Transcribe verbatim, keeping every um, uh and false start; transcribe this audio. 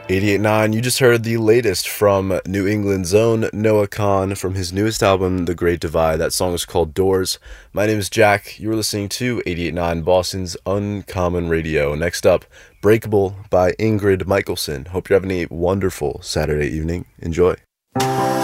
eighty-eight point nine, you just heard the latest from New England's own Noah Kahan from his newest album, The Great Divide. That song is called Doors. My name is Jack. You're listening to eighty-eight point nine Boston's Uncommon Radio. Next up, Breakable by Ingrid Michaelson. Hope you're having a wonderful Saturday evening. Enjoy.